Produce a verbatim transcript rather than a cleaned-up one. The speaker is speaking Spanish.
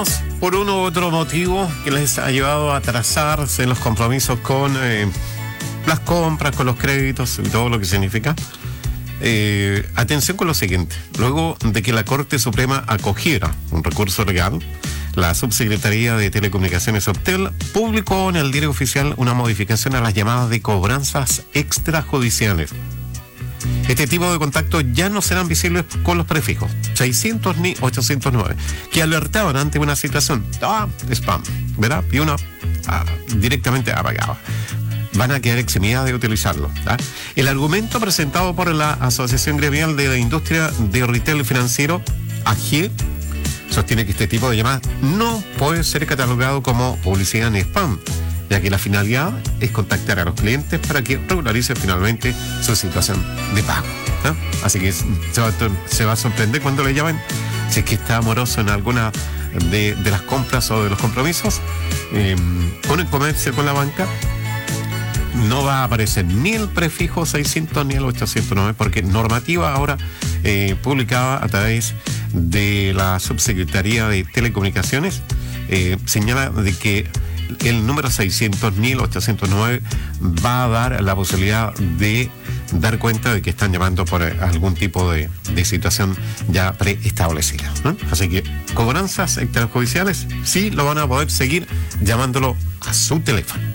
Algunos, por uno u otro motivo, que les ha llevado a atrasarse en los compromisos con eh, las compras, con los créditos y todo lo que significa. Eh, atención con lo siguiente. Luego de que la Corte Suprema acogiera un recurso legal, la Subsecretaría de Telecomunicaciones Optel publicó en el Diario Oficial una modificación a las llamadas de cobranzas extrajudiciales. Este tipo de contactos ya no serán visibles con los prefijos seiscientos ni ochocientos nueve, que alertaban ante una situación ah, spam, ¿verdad? Y uno ah, directamente apagaba. Van a quedar eximidas de utilizarlo. ¿Ah? El argumento presentado por la Asociación Gremial de la Industria de Retail Financiero, A G, sostiene que este tipo de llamadas no puede ser catalogado como publicidad ni spam, ya que la finalidad es contactar a los clientes para que regularicen finalmente su situación de pago. ¿No? Así que se va, se va a sorprender cuando le llamen, si es que está amoroso en alguna de, de las compras o de los compromisos, eh, con el comercio, con la banca. No va a aparecer ni el prefijo seiscientos ni el ochocientos nueve, porque normativa ahora eh, publicada a través de la Subsecretaría de Telecomunicaciones eh, señala de que el número seiscientos ni el ochocientos nueve va a dar la posibilidad de dar cuenta de que están llamando por algún tipo de, de situación ya preestablecida, ¿no? Así que cobranzas extrajudiciales sí lo van a poder seguir llamándolo a su teléfono.